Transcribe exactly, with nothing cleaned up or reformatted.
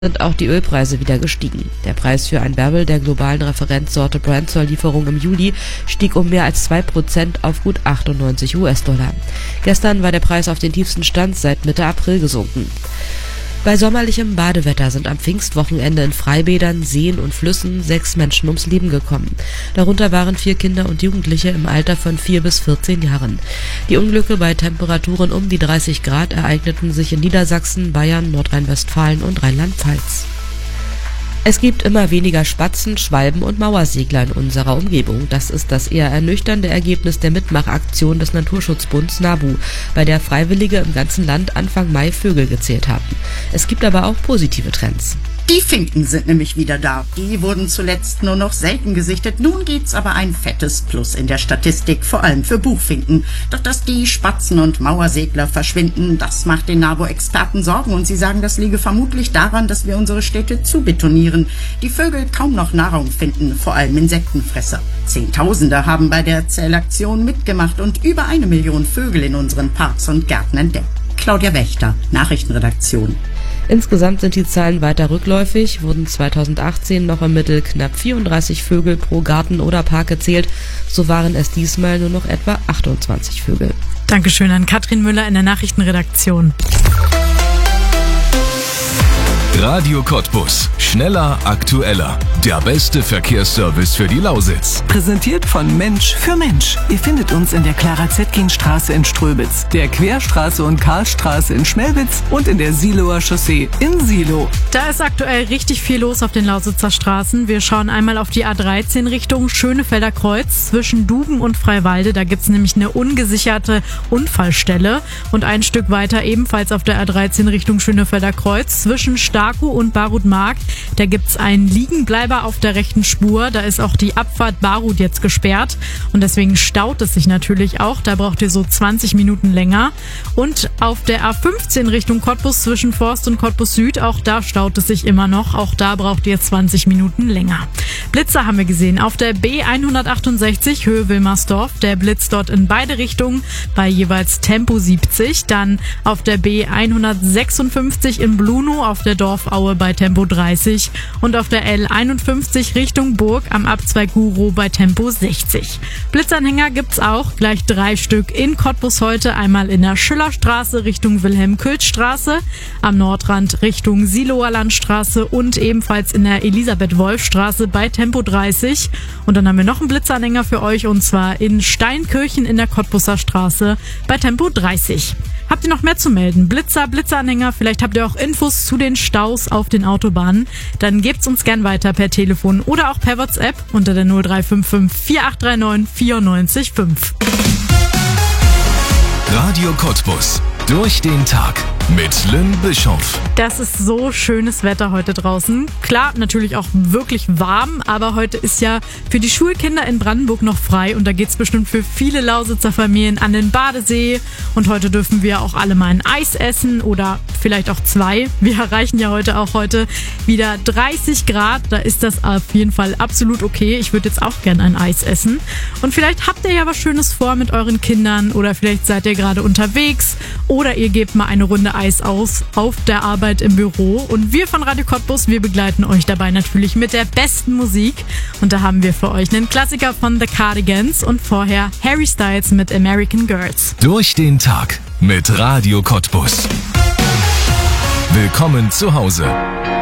sind auch die Ölpreise wieder gestiegen. Der Preis für ein Barrel der globalen Referenzsorte Brent zur Lieferung im Juli stieg um mehr als zwei Prozent auf gut achtundneunzig US-Dollar. Gestern war der Preis auf den tiefsten Stand seit Mitte April gesunken. Bei sommerlichem Badewetter sind am Pfingstwochenende in Freibädern, Seen und Flüssen sechs Menschen ums Leben gekommen. Darunter waren vier Kinder und Jugendliche im Alter von vier bis vierzehn Jahren. Die Unglücke bei Temperaturen um die dreißig Grad ereigneten sich in Niedersachsen, Bayern, Nordrhein-Westfalen und Rheinland-Pfalz. Es gibt immer weniger Spatzen, Schwalben und Mauersegler in unserer Umgebung. Das ist das eher ernüchternde Ergebnis der Mitmachaktion des Naturschutzbunds NABU, bei der Freiwillige im ganzen Land Anfang Mai Vögel gezählt haben. Es gibt aber auch positive Trends. Die Finken sind nämlich wieder da. Die wurden zuletzt nur noch selten gesichtet. Nun gibt's aber ein fettes Plus in der Statistik, vor allem für Buchfinken. Doch dass die Spatzen und Mauersegler verschwinden, das macht den NABU-Experten Sorgen. Und sie sagen, das liege vermutlich daran, dass wir unsere Städte zubetonieren. Die Vögel kaum noch Nahrung finden, vor allem Insektenfresser. Zehntausende haben bei der Zählaktion mitgemacht und über eine Million Vögel in unseren Parks und Gärten entdeckt. Claudia Wächter, Nachrichtenredaktion. Insgesamt sind die Zahlen weiter rückläufig, wurden zweitausendachtzehn noch im Mittel knapp vierunddreißig Vögel pro Garten oder Park gezählt, so waren es diesmal nur noch etwa achtundzwanzig Vögel. Dankeschön an Katrin Müller in der Nachrichtenredaktion. Radio Cottbus. Schneller, aktueller. Der beste Verkehrsservice für die Lausitz. Präsentiert von Mensch für Mensch. Ihr findet uns in der Clara-Zetkin-Straße in Ströbitz, der Querstraße und Karlstraße in Schmelwitz und in der Siloer Chaussee in Silo. Da ist aktuell richtig viel los auf den Lausitzer Straßen. Wir schauen einmal auf die A dreizehn Richtung Schönefelder Kreuz zwischen Duben und Freiwalde. Da gibt's nämlich eine ungesicherte Unfallstelle. Und ein Stück weiter ebenfalls auf der A dreizehn Richtung Schönefelder Kreuz zwischen Starkow und Barut-Markt. Da gibt's einen Liegenbleiber auf der rechten Spur. Da ist auch die Abfahrt Barut jetzt gesperrt. Und deswegen staut es sich natürlich auch. Da braucht ihr so zwanzig Minuten länger. Und auf der A fünfzehn Richtung Cottbus zwischen Forst und Cottbus Süd, auch da staut es sich immer noch. Auch da braucht ihr zwanzig Minuten länger. Blitzer haben wir gesehen. Auf der B hundertachtundsechzig Höhe Wilmersdorf. Der Blitz dort in beide Richtungen bei jeweils Tempo siebzig. Dann auf der B hundertsechsundfünfzig in Blunow auf der Dorfaue bei Tempo dreißig. Und auf der L einundfünfzig Richtung Burg am Abzweig Gurow bei Tempo sechzig. Blitzanhänger gibt's auch, gleich drei Stück in Cottbus heute. Einmal in der Schillerstraße Richtung Wilhelm-Külz-Straße, am Nordrand Richtung Siloer Landstraße und ebenfalls in der Elisabeth-Wolf-Straße bei Tempo dreißig. Und dann haben wir noch einen Blitzanhänger für euch und zwar in Steinkirchen in der Cottbuser Straße bei Tempo dreißig. Habt ihr noch mehr zu melden? Blitzer, Blitzanhänger, vielleicht habt ihr auch Infos zu den Staus auf den Autobahnen. Dann gebt's uns gern weiter per Telefon oder auch per WhatsApp unter der null drei fünf fünf vier acht drei neun vier neun fünf. Radio Cottbus. Durch den Tag mit Lynn Bischoff. Das ist so schönes Wetter heute draußen. Klar, natürlich auch wirklich warm, aber heute ist ja für die Schulkinder in Brandenburg noch frei und da geht's bestimmt für viele Lausitzer Familien an den Badesee und heute dürfen wir auch alle mal ein Eis essen oder vielleicht auch zwei. Wir erreichen ja heute auch heute wieder dreißig Grad, da ist das auf jeden Fall absolut okay. Ich würde jetzt auch gern ein Eis essen und vielleicht habt ihr ja was Schönes vor mit euren Kindern oder vielleicht seid ihr gerade unterwegs oder ihr gebt mal eine Runde Eis aus auf der Arbeit im Büro. Und wir von Radio Cottbus, wir begleiten euch dabei natürlich mit der besten Musik. Und da haben wir für euch einen Klassiker von The Cardigans und vorher Harry Styles mit American Girls. Durch den Tag mit Radio Cottbus. Willkommen zu Hause.